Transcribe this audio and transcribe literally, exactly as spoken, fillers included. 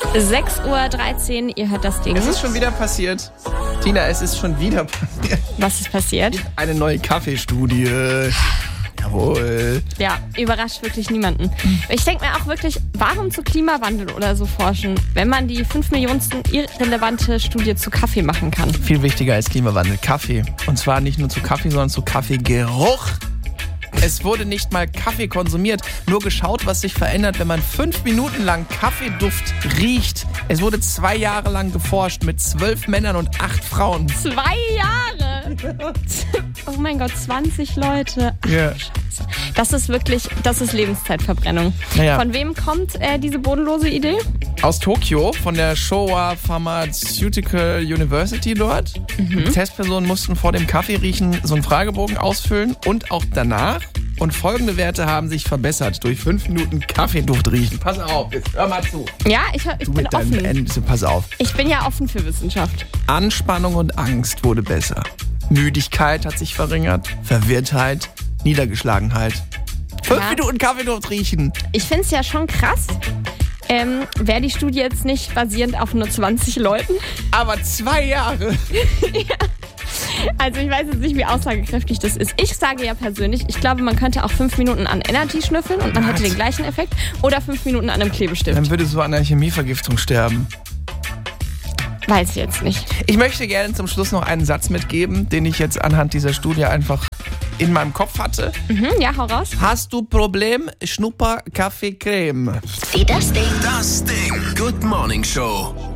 sechs Uhr dreizehn, ihr hört das Ding. Es ist schon wieder passiert. Tina, es ist schon wieder passiert. Was ist passiert? Eine neue Kaffeestudie. Jawohl. Ja, überrascht wirklich niemanden. Ich denke mir auch wirklich, warum zu Klimawandel oder so forschen, wenn man die fünf Millionsten irrelevante Studie zu Kaffee machen kann? Viel wichtiger als Klimawandel, Kaffee. Und zwar nicht nur zu Kaffee, sondern zu Kaffeegeruch. Es wurde nicht mal Kaffee konsumiert, nur geschaut, was sich verändert, wenn man fünf Minuten lang Kaffeeduft riecht. Es wurde zwei Jahre lang geforscht mit zwölf Männern und acht Frauen. Zwei Jahre? Oh mein Gott, zwanzig Leute. Ach, Ja. Scheiße. Das ist wirklich, das ist Lebenszeitverbrennung. Naja. Von wem kommt äh, diese bodenlose Idee? Aus Tokio, von der Showa Pharmaceutical University dort. Mhm. Testpersonen mussten vor dem Kaffee riechen so einen Fragebogen ausfüllen und auch danach. Und folgende Werte haben sich verbessert durch fünf Minuten Kaffeeduft riechen. Pass auf, jetzt hör mal zu. Ja, ich, ich Du bin mit deinem offen. Ende, pass auf. Ich bin ja offen für Wissenschaft. Anspannung und Angst wurde besser. Müdigkeit hat sich verringert. Verwirrtheit, Niedergeschlagenheit. Fünf Ja. Minuten Kaffeeduft riechen. Ich finde es ja schon krass. Ähm, Wäre die Studie jetzt nicht basierend auf nur zwanzig Leuten? Aber zwei Jahre. Also ich weiß jetzt nicht, wie aussagekräftig das ist. Ich sage ja persönlich, ich glaube, man könnte auch fünf Minuten an Energy schnüffeln und man hätte den gleichen Effekt. Oder fünf Minuten an einem Klebestift. Dann würdest du an einer Chemievergiftung sterben. Weiß ich jetzt nicht. Ich möchte gerne zum Schluss noch einen Satz mitgeben, den ich jetzt anhand dieser Studie einfach in meinem Kopf hatte. Mhm, ja, hau raus. Hast du Problem? Schnupper Kaffee Creme. Wie das Ding. Das Ding. Good Morning Show.